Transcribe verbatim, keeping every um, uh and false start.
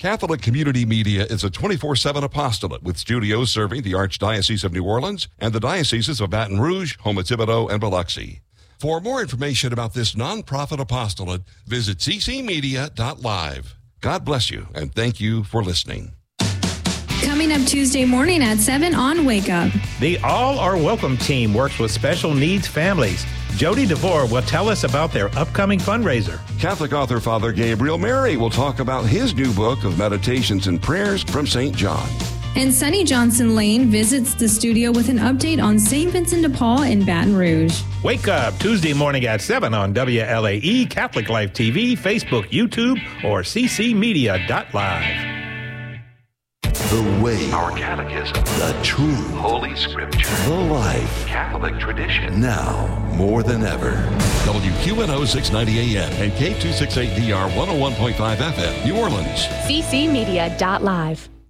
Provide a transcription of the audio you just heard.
Catholic Community Media is a twenty-four seven apostolate with studios serving the Archdiocese of New Orleans and the dioceses of Baton Rouge, Houma-Thibodaux, and Biloxi. For more information about this nonprofit apostolate, visit c c media dot live. God bless you, and thank you for listening. Coming up Tuesday morning at seven on Wake Up. The All Are Welcome team works with special needs families. Jody DeVore will tell us about their upcoming fundraiser. Catholic author Father Gabriel Mary will talk about his new book of meditations and prayers from Saint John. And Sonny Johnson Lane visits the studio with an update on Saint Vincent de Paul in Baton Rouge. Wake Up Tuesday morning at seven on W L A E, Catholic Life T V, Facebook, YouTube, or c c media dot live. The way, our catechism, the truth, Holy Scripture, the life, Catholic tradition. Now more than ever. W Q N O six ninety A M and K two sixty-eight D R one oh one point five F M, New Orleans. c c media dot live.